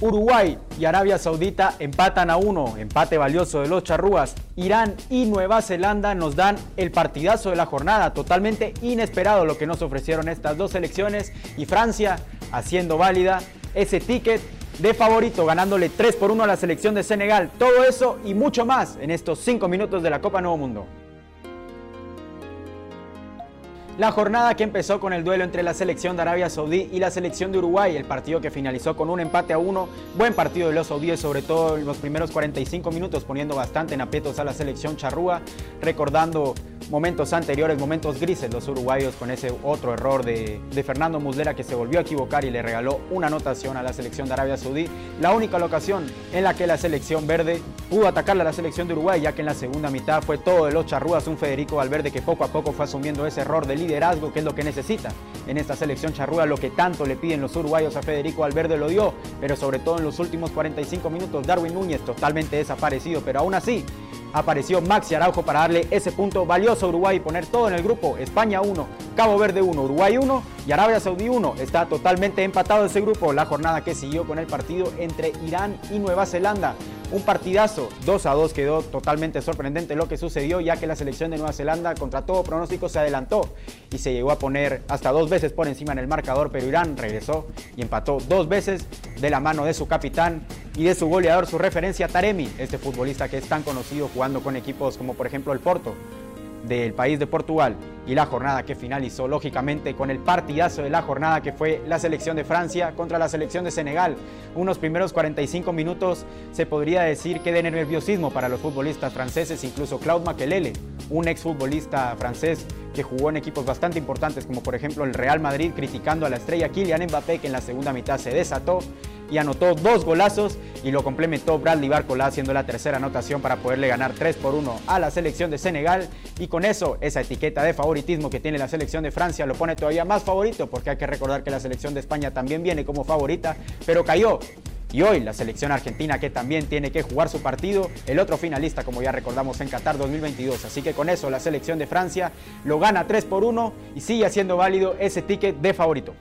Uruguay y Arabia Saudita empatan a 1, empate valioso de los charrúas. Irán y Nueva Zelanda nos dan el partidazo de la jornada, totalmente inesperado lo que nos ofrecieron estas dos selecciones, y Francia haciendo válida ese ticket de favorito, ganándole 3-1 a la selección de Senegal. Todo eso y mucho más en estos 5 minutos de la Copa Nuevo Mundo. La jornada que empezó con el duelo entre la selección de Arabia Saudí y la selección de Uruguay, el partido que finalizó con un empate a 1, buen partido de los saudíes, sobre todo en los primeros 45 minutos, poniendo bastante en aprietos a la selección charrúa, recordando momentos anteriores, momentos grises, los uruguayos con ese otro error de Fernando Muslera, que se volvió a equivocar y le regaló una anotación a la selección de Arabia Saudí, la única ocasión en la que la selección verde pudo atacarle a la selección de Uruguay, ya que en la segunda mitad fue todo de los charrúas, un Federico Valverde que poco a poco fue asumiendo ese error de liderazgo, que es lo que necesita en esta selección charrúa, lo que tanto le piden los uruguayos a Federico Valverde lo dio, pero sobre todo en los últimos 45 minutos Darwin Núñez totalmente desaparecido, pero aún así apareció Maxi Araujo para darle ese punto valioso a Uruguay y poner todo en el grupo. España 1, Cabo Verde 1, Uruguay 1 y Arabia Saudí 1. Está totalmente empatado ese grupo. La jornada que siguió con el partido entre Irán y Nueva Zelanda. Un partidazo, 2-2, quedó totalmente sorprendente lo que sucedió, ya que la selección de Nueva Zelanda contra todo pronóstico se adelantó y se llegó a poner hasta 2 veces por encima en el marcador, pero Irán regresó y empató 2 veces de la mano de su capitán y de su goleador, su referencia Taremi, este futbolista que es tan conocido jugando con equipos como por ejemplo el Porto del país de Portugal. Y la jornada que finalizó lógicamente con el partidazo de la jornada, que fue la selección de Francia contra la selección de Senegal. Unos primeros 45 minutos se podría decir que de nerviosismo para los futbolistas franceses, incluso Claude Makelele, un exfutbolista francés que jugó en equipos bastante importantes como por ejemplo el Real Madrid, criticando a la estrella Kylian Mbappé, que en la segunda mitad se desató y anotó 2 golazos, y lo complementó Bradley Barcola haciendo la tercera anotación para poderle ganar 3-1 a la selección de Senegal, y con eso esa etiqueta de favoritismo que tiene la selección de Francia lo pone todavía más favorito, porque hay que recordar que la selección de España también viene como favorita, pero cayó. Y hoy la selección argentina, que también tiene que jugar su partido, el otro finalista como ya recordamos en Qatar 2022, así que con eso la selección de Francia lo gana 3-1 y sigue haciendo válido ese ticket de favorito.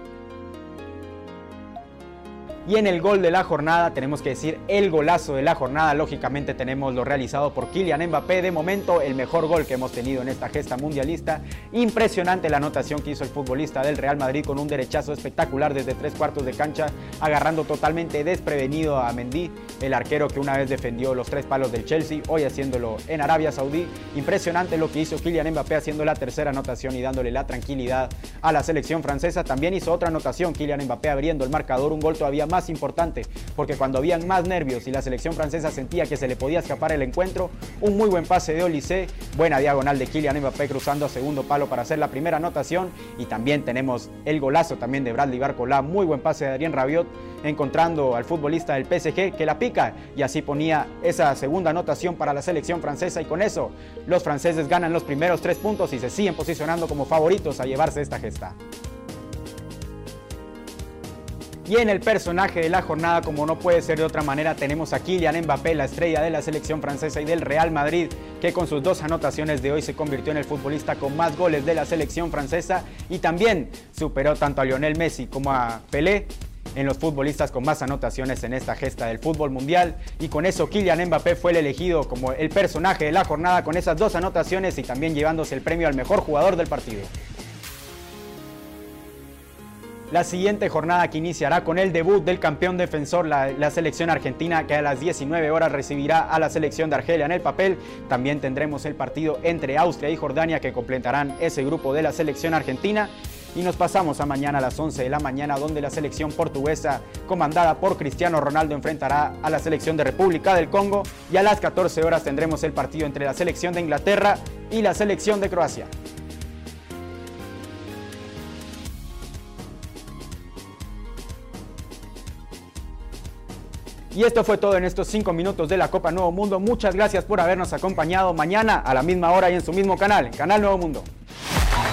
Y en el gol de la jornada, tenemos que decir el golazo de la jornada, lógicamente tenemos lo realizado por Kylian Mbappé, de momento el mejor gol que hemos tenido en esta gesta mundialista. Impresionante la anotación que hizo el futbolista del Real Madrid con un derechazo espectacular desde 3/4 de cancha, agarrando totalmente desprevenido a Mendy, el arquero que una vez defendió los 3 palos del Chelsea, hoy haciéndolo en Arabia Saudí. Impresionante lo que hizo Kylian Mbappé, haciendo la tercera anotación y dándole la tranquilidad a la selección francesa. También hizo otra anotación Kylian Mbappé abriendo el marcador, un gol todavía más importante, porque cuando habían más nervios y la selección francesa sentía que se le podía escapar el encuentro, un muy buen pase de Olise, buena diagonal de Kylian Mbappé cruzando a segundo palo para hacer la primera anotación, y también tenemos el golazo también de Bradley Barcola, muy buen pase de Adrien Rabiot, encontrando al futbolista del PSG que la pica, y así ponía esa segunda anotación para la selección francesa, y con eso los franceses ganan los primeros 3 puntos y se siguen posicionando como favoritos a llevarse esta gesta. Y en el personaje de la jornada, como no puede ser de otra manera, tenemos a Kylian Mbappé, la estrella de la selección francesa y del Real Madrid, que con sus 2 anotaciones de hoy se convirtió en el futbolista con más goles de la selección francesa, y también superó tanto a Lionel Messi como a Pelé en los futbolistas con más anotaciones en esta gesta del fútbol mundial. Y con eso Kylian Mbappé fue el elegido como el personaje de la jornada con esas 2 anotaciones, y también llevándose el premio al mejor jugador del partido. La siguiente jornada que iniciará con el debut del campeón defensor, la selección argentina, que a las 19 horas recibirá a la selección de Argelia en el papel. También tendremos el partido entre Austria y Jordania, que completarán ese grupo de la selección argentina. Y nos pasamos a mañana a las 11 de la mañana, donde la selección portuguesa, comandada por Cristiano Ronaldo, enfrentará a la selección de República del Congo. Y a las 14 horas tendremos el partido entre la selección de Inglaterra y la selección de Croacia. Y esto fue todo en estos 5 minutos de la Copa Nuevo Mundo. Muchas gracias por habernos acompañado. Mañana a la misma hora y en su mismo canal, Canal Nuevo Mundo.